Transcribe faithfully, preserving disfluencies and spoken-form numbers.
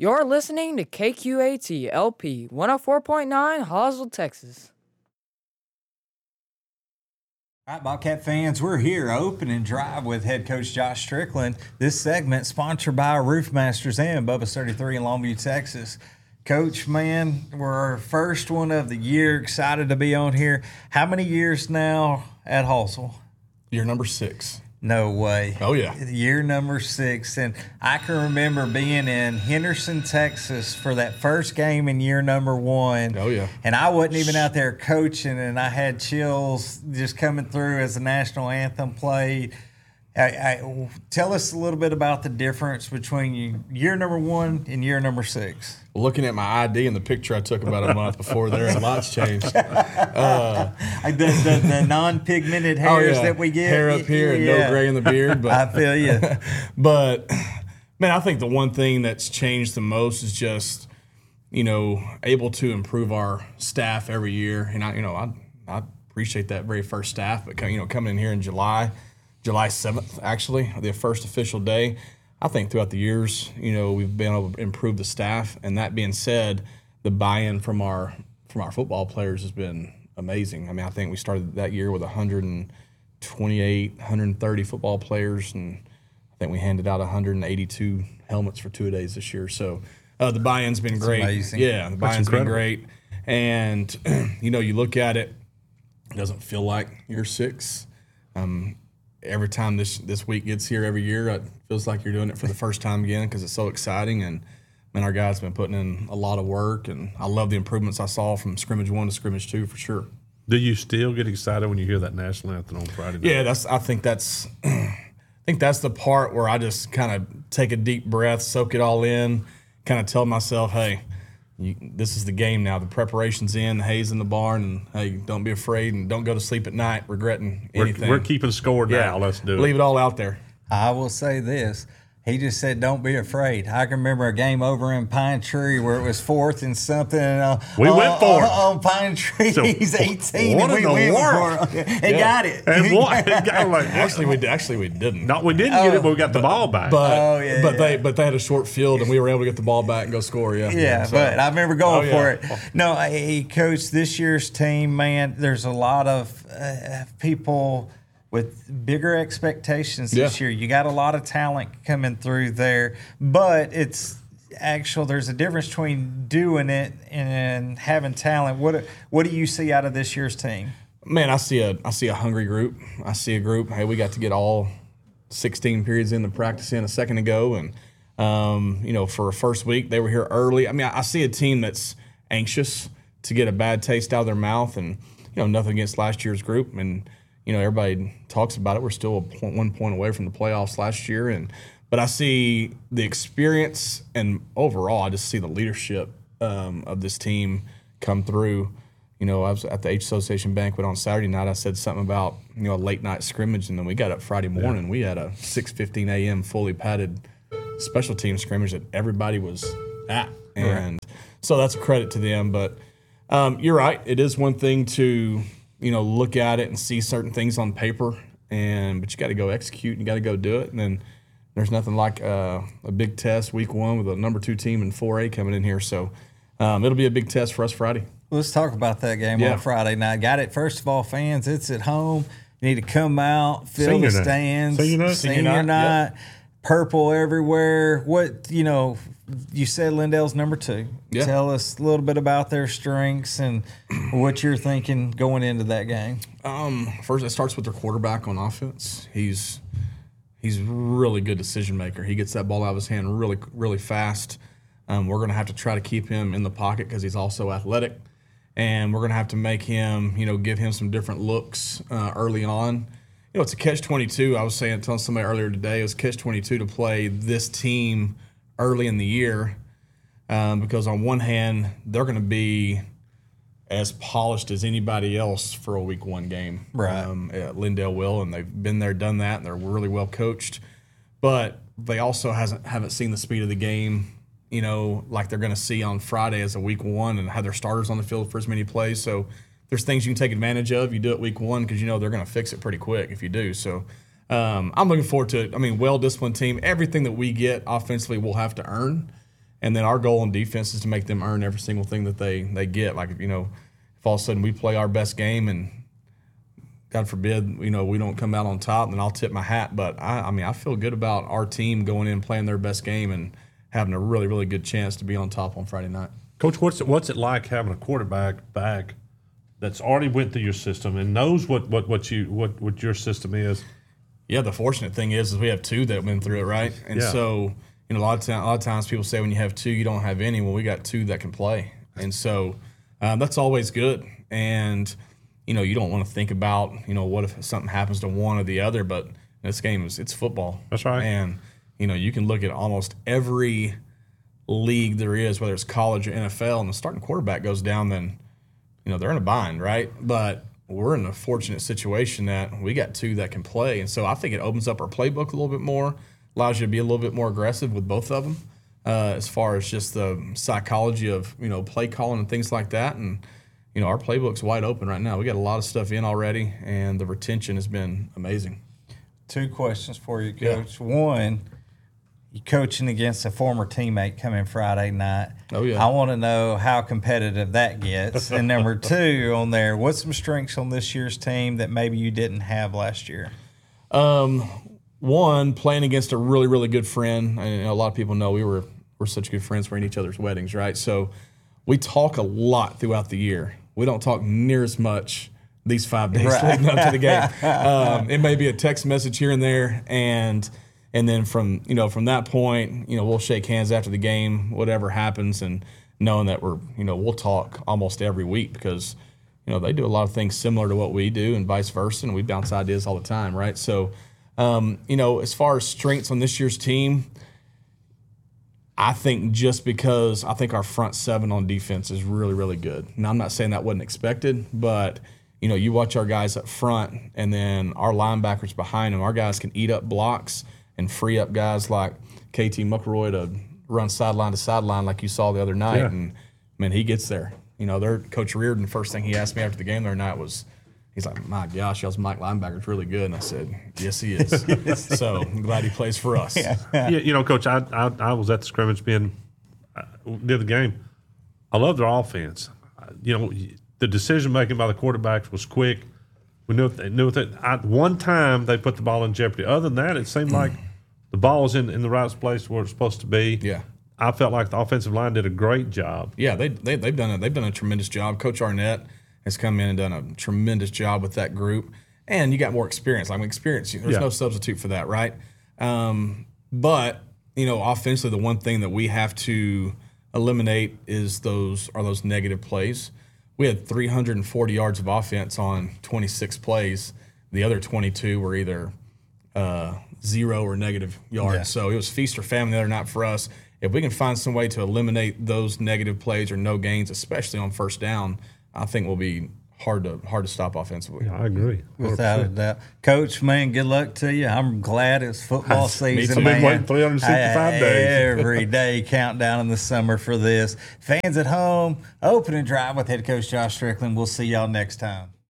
You're listening to K Q A T L P one oh four point nine Hoswell, Texas. All right, Bobcat fans, we're here, opening drive with head coach Josh Strickland. This segment sponsored by Roofmasters and Bubba's thirty-three in Longview, Texas. Coach, man, we're our first one of the year. Excited to be on here. How many years now at Hoswell? Year number six. No way. Oh, yeah. Year number six. And I can remember being in Henderson, Texas for that first game in year number one. Oh, yeah. And I wasn't even out there coaching, and I had chills just coming through as the national anthem played. I, I, tell us a little bit about the difference between year number one and year number six. Looking at my I D and the picture I took about a month before there, a lot's changed. Uh, the, the, the non-pigmented hairs oh, yeah. that we get. Hair up here and yeah. no gray in the beard. But, I feel you. But, man, I think the one thing that's changed the most is just, you know, able to improve our staff every year. And, I, you know, I, I appreciate that very first staff. But, you know, coming in here in July, July seventh, actually, the first official day, I think throughout the years, you know, we've been able to improve the staff. And that being said, the buy-in from our from our football players has been amazing. I mean, I think we started that year with one hundred twenty-eight, one hundred thirty football players, and I think we handed out one hundred eighty-two helmets for two-a-days this year. So uh, the buy-in's been That's great. Amazing. Yeah, the buy-in's been great. And, you know, you look at it, it doesn't feel like year six. Um, every time this this week gets here every year, it feels like you're doing it for the first time again because it's so exciting. And, man, our guys have been putting in a lot of work, and I love the improvements I saw from scrimmage one to scrimmage two for sure. Do you still get excited when you hear that national anthem on Friday night? Yeah, that's. I think that's. I think that's the part where I just kind of take a deep breath, soak it all in, kind of tell myself, hey, you, this is the game now. The preparation's in, the hay's in the barn, and hey, don't be afraid and don't go to sleep at night regretting anything. We're, we're keeping score now. Yeah. Let's do it. Leave it all out there. I will say this. He just said, don't be afraid. I can remember a game over in Pine Tree where it was fourth and something. Uh, we uh, went for uh, it. On Pine Tree, So, he's eighteen, what and we in the went world? for it. And Yeah. got it. And what? Like, Actually, we actually we didn't. no, we didn't get it, but we got the ball back. But Oh, yeah, but yeah. they but they had a short field, and we were able to get the ball back and go score. Yeah, Yeah, So- but I remember going Oh, for yeah. it. No, hey, Coach, this year's team, man, there's a lot of uh, people with bigger expectations this Yeah. year. You got a lot of talent coming through there, but it's actual. There's a difference between doing it and having talent. What what do you see out of this year's team? Man, I see a I see a hungry group. I see a group. Hey, we got to get all sixteen periods in the practice in a second ago, and um, you know, for a first week they were here early. I mean, I, I see a team that's anxious to get a bad taste out of their mouth, and you know, nothing against last year's group, and you know, everybody talks about it. We're still a point, one point away from the playoffs last year, and but I see the experience, and overall, I just see the leadership um, of this team come through. You know, I was at the H Association banquet on Saturday night. I said something about, you know, a late night scrimmage, and then we got up Friday morning. We had a six fifteen a.m. fully padded special team scrimmage that everybody was at, and right. So that's a credit to them. But um, you're right; it is one thing to, you know, look at it and see certain things on paper, and but you got to go execute and you got to go do it. And then there's nothing like uh, a big test week one with a number two team in four A coming in here. So um, it'll be a big test for us Friday. Let's talk about that game Yeah. on Friday night. Got it. First of all, fans, it's at home. You need to come out, fill Senior the night. stands. Senior night? Senior Senior night, night. yep. Purple everywhere. What, you know, you said Lindell's number two. Yeah. Tell us a little bit about their strengths and what you're thinking going into that game. Um, first, it starts with their quarterback on offense. He's he's a really good decision maker. He gets that ball out of his hand really, really fast. Um, we're going to have to try to keep him in the pocket because he's also athletic, and we're going to have to make him, you know, give him some different looks uh, early on. You know, it's a catch twenty-two. I was saying, telling somebody earlier today, it was catch twenty-two to play this team early in the year um, because on one hand, they're going to be as polished as anybody else for a week one game. Right. Um, yeah, Lindell will, and they've been there, done that, and they're really well coached. But they also hasn't haven't seen the speed of the game, you know, like they're going to see on Friday as a week one and have their starters on the field for as many plays. So there's things you can take advantage of. You do it week one because you know they're going to fix it pretty quick if you do. So um, I'm looking forward to it. I mean, well-disciplined team. Everything that we get offensively we'll have to earn. And then our goal in defense is to make them earn every single thing that they they get. Like, you know, if all of a sudden we play our best game and God forbid, you know, we don't come out on top, then I'll tip my hat. But I, I mean, I feel good about our team going in and playing their best game and having a really, really good chance to be on top on Friday night. Coach, what's it, what's it like having a quarterback back that's already went through your system and knows what, what, what you what, what your system is? Yeah, the fortunate thing is, is we have two that went through it, right? And Yeah. so, you know, a lot of time, a lot of times people say when you have two, you don't have any. Well, we got two that can play, and so um, that's always good. And you know, you don't want to think about, you know, what if something happens to one or the other. But this game is it's football. That's right. And you know, you can look at almost every league there is, whether it's college or N F L, and the starting quarterback goes down, then you know they're in a bind, right? But we're in a fortunate situation that we got two that can play, and so I think it opens up our playbook a little bit more. Allows you to be a little bit more aggressive with both of them, uh, as far as just the psychology of, you know, play calling and things like that. And, you know, our playbook's wide open right now. We got a lot of stuff in already, and the retention has been amazing. Two questions for you, Coach. Yeah. One, you're coaching against a former teammate coming Friday night. Oh, yeah. I want to know how competitive that gets. And number two on there, what's some strengths on this year's team that maybe you didn't have last year? Um. One, playing against a really, really good friend. And a lot of people know we were we're such good friends. We're in each other's weddings, right? So we talk a lot throughout the year. We don't talk near as much these five days right. leading up to the game. Um, it may be a text message here and there, and and then from you know from that point, you know we'll shake hands after the game, whatever happens, and knowing that we're you know we'll talk almost every week because you know they do a lot of things similar to what we do, and vice versa, and we bounce ideas all the time, right? So. Um, you know, as far as strengths on this year's team, I think just because I think our front seven on defense is really, really good. Now, I'm not saying that wasn't expected, but, you know, you watch our guys up front and then our linebackers behind them. Our guys can eat up blocks and free up guys like K T McElroy to run sideline to sideline like you saw the other night. Yeah. And, man, he gets there. You know, their Coach Reardon, the first thing he asked me after the game the other night was, he's like, my gosh, y'all's Mike linebacker's really good. And I said, yes, he is. So I'm glad he plays for us. Yeah, yeah you know, Coach, I, I I was at the scrimmage being uh, near the game. I love their offense. You know, the decision making by the quarterbacks was quick. We knew they knew that at one time they put the ball in jeopardy. Other than that, it seemed like the ball was in, in the right place where it's supposed to be. Yeah. I felt like the offensive line did a great job. Yeah, they, they they've done a, they've done a tremendous job. Coach Arnett has come in and done a tremendous job with that group. And you got more experience. Like, experience, there's yeah. no substitute for that, right? Um, but, you know, offensively, the one thing that we have to eliminate is those are those negative plays. We had three hundred forty yards of offense on twenty-six plays. The other twenty-two were either uh, zero or negative yards. Yeah. So it was feast or famine the other night for us. If we can find some way to eliminate those negative plays or no gains, especially on first down, I think we'll be hard to hard to stop offensively. Yeah, I agree. one hundred percent. Without a doubt. Coach, man, good luck to you. I'm glad it's football season, I've been waiting three hundred sixty-five I, days. Every day countdown in the summer for this. Fans at home, opening drive with head coach Josh Strickland. We'll see y'all next time.